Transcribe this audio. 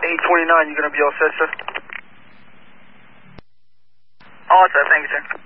829, you're going to be all set, sir? All set, thank you, sir.